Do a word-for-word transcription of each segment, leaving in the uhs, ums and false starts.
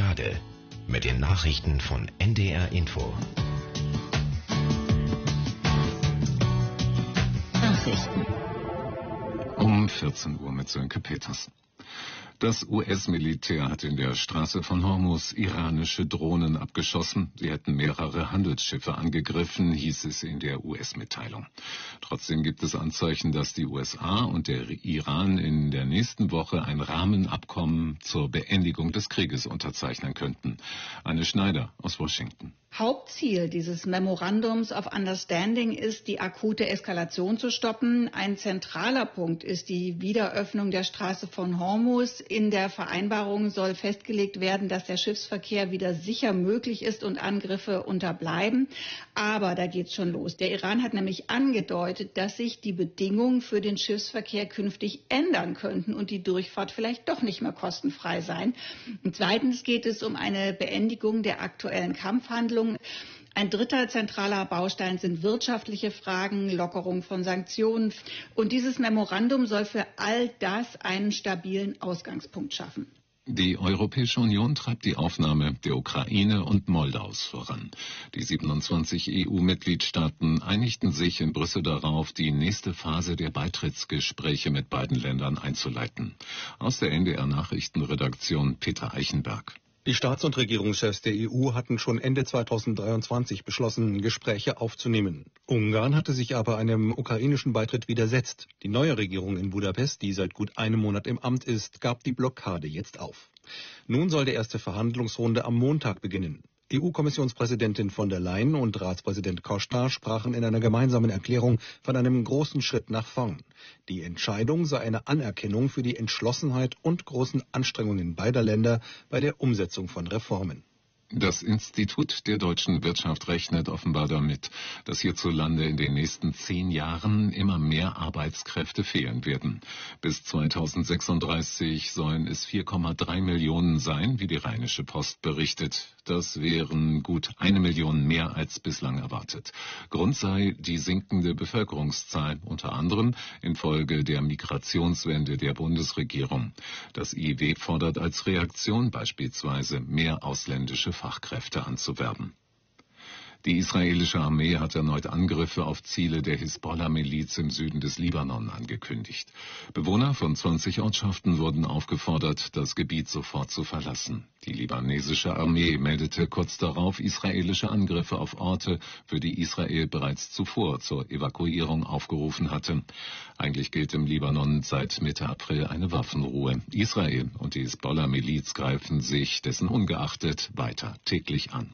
Blockade mit den Nachrichten von N D R Info. Nachrichten um vierzehn Uhr mit Sönke Peters. Das U S-Militär hat in der Straße von Hormuz iranische Drohnen abgeschossen. Sie hätten mehrere Handelsschiffe angegriffen, hieß es in der U S-Mitteilung. Trotzdem gibt es Anzeichen, dass die U S A und der Iran in der nächsten Woche ein Rahmenabkommen zur Beendigung des Krieges unterzeichnen könnten. Anne Schneider aus Washington. Hauptziel dieses Memorandums of Understanding ist, die akute Eskalation zu stoppen. Ein zentraler Punkt ist die Wiederöffnung der Straße von Hormuz. In der Vereinbarung soll festgelegt werden, dass der Schiffsverkehr wieder sicher möglich ist und Angriffe unterbleiben. Aber da geht's schon los. Der Iran hat nämlich angedeutet, dass sich die Bedingungen für den Schiffsverkehr künftig ändern könnten und die Durchfahrt vielleicht doch nicht mehr kostenfrei sein. Und zweitens geht es um eine Beendigung der aktuellen Kampfhandlungen. Ein dritter zentraler Baustein sind wirtschaftliche Fragen, Lockerung von Sanktionen. Und dieses Memorandum soll für all das einen stabilen Ausgangspunkt schaffen. Die Europäische Union treibt die Aufnahme der Ukraine und Moldaus voran. Die siebenundzwanzig E U-Mitgliedstaaten einigten sich in Brüssel darauf, die nächste Phase der Beitrittsgespräche mit beiden Ländern einzuleiten. Aus der N D R-Nachrichtenredaktion Peter Eichenberg. Die Staats- und Regierungschefs der E U hatten schon Ende zweitausenddreiundzwanzig beschlossen, Gespräche aufzunehmen. Ungarn hatte sich aber einem ukrainischen Beitritt widersetzt. Die neue Regierung in Budapest, die seit gut einem Monat im Amt ist, gab die Blockade jetzt auf. Nun soll die erste Verhandlungsrunde am Montag beginnen. E U-Kommissionspräsidentin von der Leyen und Ratspräsident Costa sprachen in einer gemeinsamen Erklärung von einem großen Schritt nach vorn. Die Entscheidung sei eine Anerkennung für die Entschlossenheit und großen Anstrengungen beider Länder bei der Umsetzung von Reformen. Das Institut der deutschen Wirtschaft rechnet offenbar damit, dass hierzulande in den nächsten zehn Jahren immer mehr Arbeitskräfte fehlen werden. Bis zweitausendsechsunddreißig sollen es vier Komma drei Millionen sein, wie die Rheinische Post berichtet. Das wären gut eine Million mehr als bislang erwartet. Grund sei die sinkende Bevölkerungszahl, unter anderem infolge der Migrationswende der Bundesregierung. Das I W fordert als Reaktion beispielsweise mehr ausländische Fachkräfte anzuwerben. Die israelische Armee hat erneut Angriffe auf Ziele der Hisbollah-Miliz im Süden des Libanon angekündigt. Bewohner von zwanzig Ortschaften wurden aufgefordert, das Gebiet sofort zu verlassen. Die libanesische Armee meldete kurz darauf israelische Angriffe auf Orte, für die Israel bereits zuvor zur Evakuierung aufgerufen hatte. Eigentlich gilt im Libanon seit Mitte April eine Waffenruhe. Israel und die Hisbollah-Miliz greifen sich dessen ungeachtet weiter täglich an.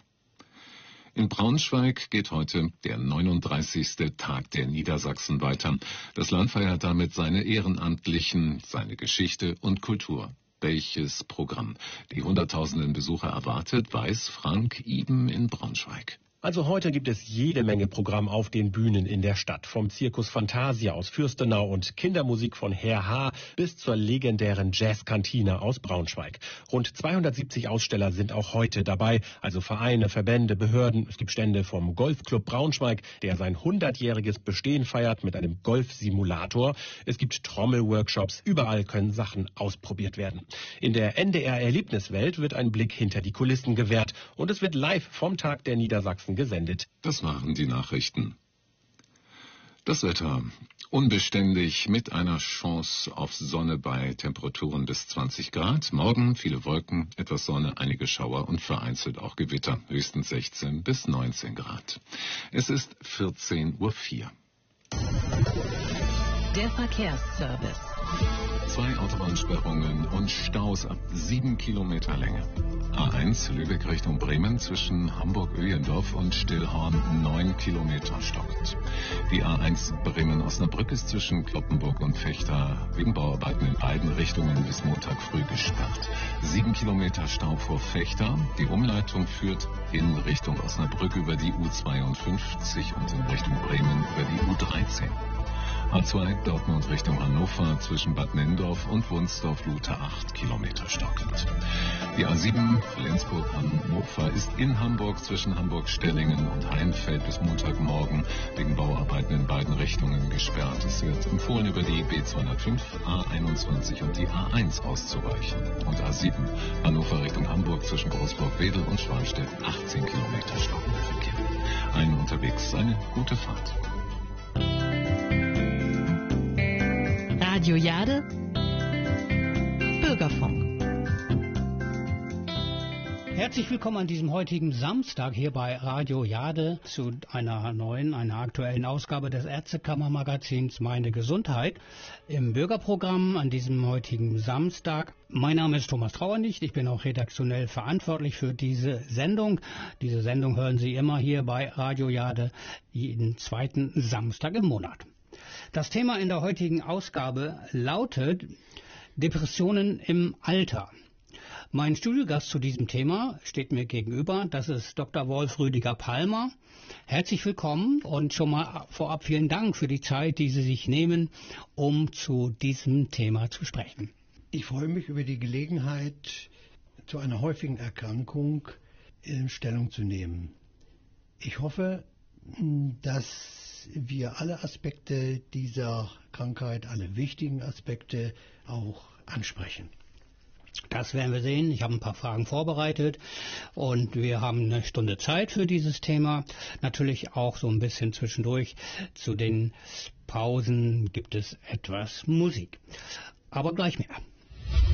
In Braunschweig geht heute der neununddreißigste Tag der Niedersachsen weiter. Das Land feiert damit seine Ehrenamtlichen, seine Geschichte und Kultur. Welches Programm die Hunderttausenden Besucher erwartet, weiß Frank Iben in Braunschweig. Also heute gibt es jede Menge Programm auf den Bühnen in der Stadt. Vom Zirkus Fantasia aus Fürstenau und Kindermusik von Herr H. bis zur legendären Jazzkantine aus Braunschweig. Rund zweihundertsiebzig Aussteller sind auch heute dabei, also Vereine, Verbände, Behörden. Es gibt Stände vom Golfclub Braunschweig, der sein hundertjähriges Bestehen feiert mit einem Golfsimulator. Es gibt Trommelworkshops, überall können Sachen ausprobiert werden. In der N D R-Erlebniswelt wird ein Blick hinter die Kulissen gewährt und es wird live vom Tag der Niedersachsen gesendet. Das waren die Nachrichten. Das Wetter unbeständig mit einer Chance auf Sonne bei Temperaturen bis zwanzig Grad. Morgen viele Wolken, etwas Sonne, einige Schauer und vereinzelt auch Gewitter. Höchstens sechzehn bis neunzehn Grad. Es ist vierzehn Uhr vier. Der Verkehrsservice. Zwei Autobahnsperrungen und Staus ab sieben Kilometer Länge. A eins Lübeck Richtung Bremen zwischen Hamburg-Öhlendorf und Stillhorn neun Kilometer stockt. Die A eins Bremen-Osnabrück ist zwischen Kloppenburg und Vechta wegen Bauarbeiten in beiden Richtungen bis Montag früh gesperrt. sieben Kilometer Stau vor Vechta. Die Umleitung führt in Richtung Osnabrück über die U zweiundfünfzig und in Richtung Bremen über die U dreizehn. A zwei Dortmund Richtung Hannover zwischen Bad Nenndorf und Wunsdorf-Luther acht Kilometer stockend. Die A sieben Flensburg-Hannover ist in Hamburg zwischen Hamburg-Stellingen und Heinfeld bis Montagmorgen wegen Bauarbeiten in beiden Richtungen gesperrt. Es wird empfohlen, über die B zweihundertfünf, A einundzwanzig und die A eins auszuweichen. Und A sieben Hannover Richtung Hamburg zwischen zwischen Großburg-Wedel und Schwalmstedt achtzehn Kilometer stockender Verkehr. Allen unterwegs eine gute Fahrt. Radio Jade, Bürgerfunk. Herzlich willkommen an diesem heutigen Samstag hier bei Radio Jade zu einer neuen, einer aktuellen Ausgabe des Ärztekammermagazins Meine Gesundheit im Bürgerprogramm an diesem heutigen Samstag. Mein Name ist Thomas Trauernicht, ich bin auch redaktionell verantwortlich für diese Sendung. Diese Sendung hören Sie immer hier bei Radio Jade jeden zweiten Samstag im Monat. Das Thema in der heutigen Ausgabe lautet Depressionen im Alter. Mein Studiogast zu diesem Thema steht mir gegenüber, das ist Doktor Wolf Rüdiger Palmer. Herzlich willkommen und schon mal vorab vielen Dank für die Zeit, die Sie sich nehmen, um zu diesem Thema zu sprechen. Ich freue mich über die Gelegenheit, zu einer häufigen Erkrankung in Stellung zu nehmen. Ich hoffe, dass wir alle Aspekte dieser Krankheit, alle wichtigen Aspekte auch ansprechen. Das werden wir sehen. Ich habe ein paar Fragen vorbereitet und wir haben eine Stunde Zeit für dieses Thema. Natürlich auch so ein bisschen zwischendurch. Zu den Pausen gibt es etwas Musik. Aber gleich mehr.